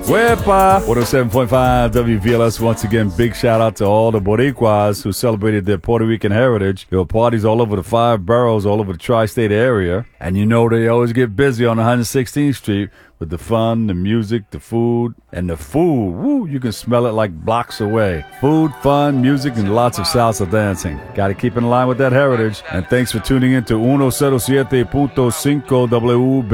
Wepa! 107.5 WVLS. Once again, big shout out to all the Boricuas who celebrated their Puerto Rican heritage. There were parties all over the 5 boroughs, all over the tri-state area. And you know they always get busy on 116th Street with the fun, the music, the food. And the food, woo, you can smell it like blocks away. Food, fun, music, and lots of salsa dancing. Gotta keep in line with that heritage. And thanks for tuning in to 107.5 WB.